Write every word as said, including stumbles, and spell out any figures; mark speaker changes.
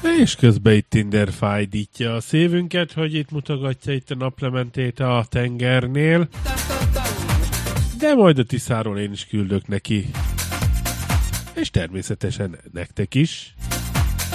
Speaker 1: És közben itt Tinder fájdítja a szívünket, hogy itt mutogatja itt a naplementét a tengernél. De majd a Tiszáról én is küldök neki. És természetesen nektek is.